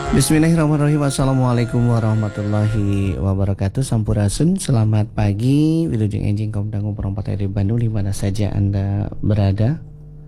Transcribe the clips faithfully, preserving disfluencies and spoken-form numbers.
Bismillahirrahmanirrahim. Assalamualaikum warahmatullahi wabarakatuh. Sampurasun, selamat pagi Wilujeng Enjing kaum dangu perempat dari Bandung di mana saja Anda berada.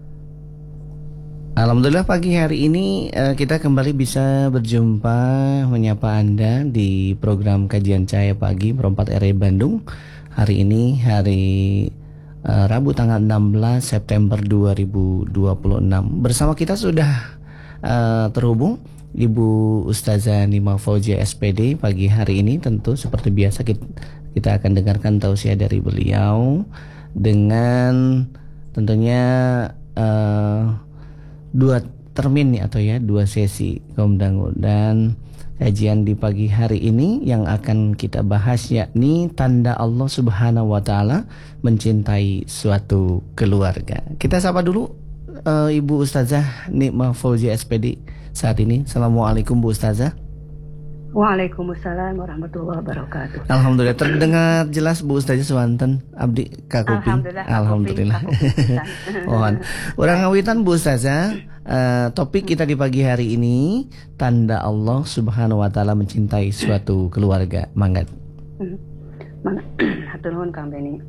Alhamdulillah pagi hari ini uh, kita kembali bisa berjumpa menyapa Anda di program kajian Cahaya Pagi perempat R I Bandung. Hari ini hari uh, Rabu tanggal enam belas September dua ribu dua puluh enam. Bersama kita sudah uh, terhubung Ibu Ustazah Nima Fauzia S P D pagi hari ini. Tentu seperti biasa kita, kita akan dengarkan tausiah dari beliau dengan tentunya uh, dua termin nih, atau ya dua sesi kaum dangu. Dan kajian di pagi hari ini yang akan kita bahas yakni tanda Allah Subhanahu wa taala mencintai suatu keluarga. Kita sapa dulu uh, Ibu Ustazah Nima Fauzia S P D saat ini. Assalamualaikum Bu Ustazah. Waalaikumsalam warahmatullahi wabarakatuh. Alhamdulillah terdengar jelas Bu Ustazah Swanten Abdi Kakuping. Alhamdulillah. Alhamdulillah. Mohon. Orang ngawitan Bu Ustazah, uh, topik kita di pagi hari ini tanda Allah Subhanahu wa taala mencintai suatu keluarga. Mangga. Mangga. Hatur nuhun Kang Beni.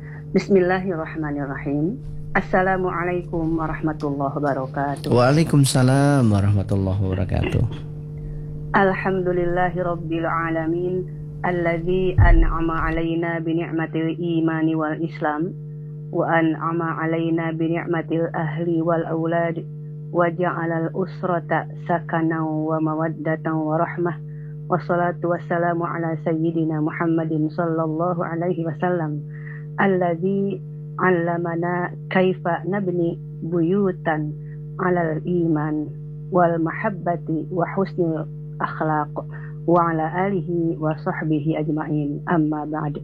Bismillahirrahmanirrahim. Assalamualaikum warahmatullahi wabarakatuh. Waalaikumsalam warahmatullahi wabarakatuh. Alhamdulillahi rabbil alamin alladzi an'ama alaina bi ni'matil imani wal islam wa an'ama alaina bi ni'matil ahli wal aulad wa ja'alal usrata sakanan wa mawaddatan wa rahmah wa salatu wassalamu ala sayyidina Muhammadin sallallahu alaihi wasallam alladzi 'allamana kaifa nabni buyutan 'alal iman wal mahabbati wa husnil akhlaq wa ala alihi wa sahbihi ajma'in, amma ba'd.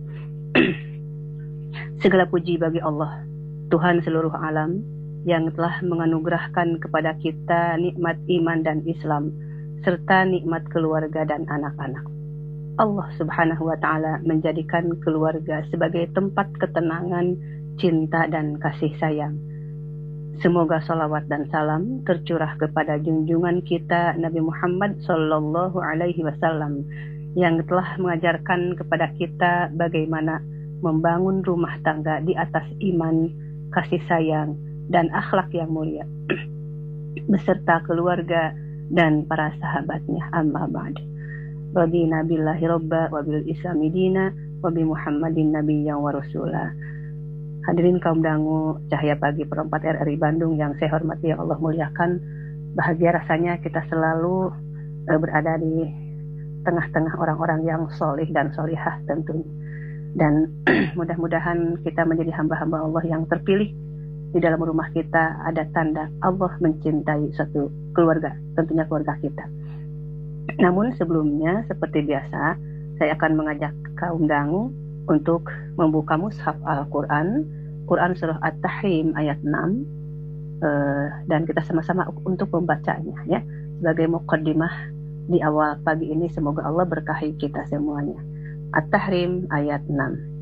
Segala puji bagi Allah, Tuhan seluruh alam, yang telah menganugerahkan kepada kita nikmat iman dan Islam serta nikmat keluarga dan anak-anak. Allah Subhanahu wa taala menjadikan keluarga sebagai tempat ketenangan, cinta dan kasih sayang. Semoga salawat dan salam tercurah kepada junjungan kita Nabi Muhammad sallallahu alaihi wasallam yang telah mengajarkan kepada kita bagaimana membangun rumah tangga di atas iman, kasih sayang dan akhlak yang mulia beserta keluarga dan para sahabatnya. Amma ba'd. Radina billahi robba wa bil islami dina wa bi Muhammadin nabiyyan wa rasulah. Hadirin kaum dangu Cahaya Pagi perempat R R I Bandung yang saya hormati, yang Allah muliakan. Bahagia rasanya kita selalu uh, berada di tengah-tengah orang-orang yang solih dan solihah tentunya. Dan mudah-mudahan kita menjadi hamba-hamba Allah yang terpilih. Di dalam rumah kita ada tanda Allah mencintai suatu keluarga, tentunya keluarga kita. Namun sebelumnya seperti biasa saya akan mengajak kaum dangu untuk membuka mushaf Al-Quran, Quran surah At-Tahrim ayat enam, uh, dan kita sama-sama untuk membacanya ya, sebagai muqaddimah di awal pagi ini. Semoga Allah berkahi kita semuanya. At-Tahrim ayat enam.